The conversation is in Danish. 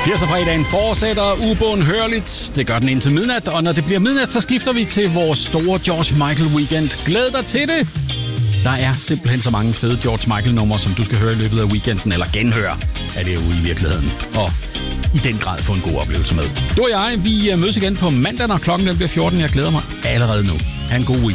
80'er-fredagen fortsætter ubånhørligt. Det gør den indtil midnat, og når det bliver midnat, så skifter vi til vores store George Michael weekend. Glæd dig til det! Der er simpelthen så mange fede George Michael-numre, som du skal høre i løbet af weekenden, eller genhøre af det ude i virkeligheden. Og i den grad få en god oplevelse med. Du og jeg, vi mødes igen på mandag, når klokken bliver 14. Jeg glæder mig allerede nu. Ha' en god weekend.